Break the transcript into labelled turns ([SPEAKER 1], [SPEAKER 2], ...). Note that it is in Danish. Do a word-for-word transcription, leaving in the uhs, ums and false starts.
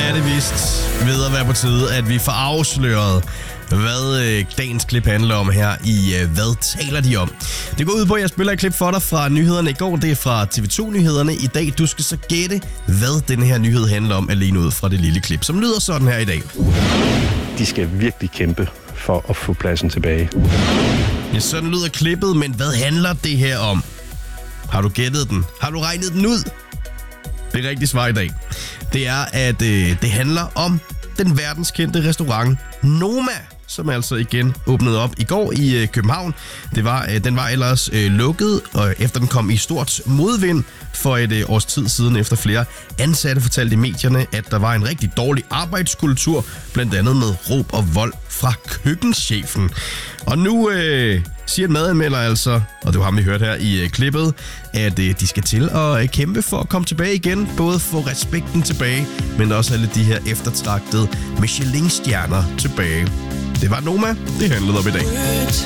[SPEAKER 1] er det vist ved at være på tide, at vi får afsløret, hvad øh, dagens klip handler om her i øh, Hvad taler de om? Det går ud på, at jeg spiller et klip for dig fra nyhederne i går. Det er fra T V to-nyhederne i dag. Du skal så gætte, hvad den her nyhed handler om, alene ud fra det lille klip, som lyder sådan her i dag.
[SPEAKER 2] De skal virkelig kæmpe for at få pladsen tilbage.
[SPEAKER 1] Ja, sådan lyder klippet, men hvad handler det her om? Har du gættet den? Har du regnet den ud? Det rigtige svar i dag, det er, at øh, det handler om den verdenskendte restaurant Noma, som altså igen åbnede op i går i øh, København. Det var, øh, den var ellers øh, lukket, og efter den kom i stort modvind for et øh, års tid siden, efter flere ansatte fortalte i medierne, at der var en rigtig dårlig arbejdskultur, blandt andet med råb og vold fra køkkenchefen. Og nu øh, siger madanmelder altså, og det var ham, vi hørte her i øh, klippet, at øh, de skal til at øh, kæmpe for at komme tilbage igen, både få respekten tilbage, men også alle de her eftertragtede Michelin-stjerner tilbage. Det var Noma, det handlede om i dag.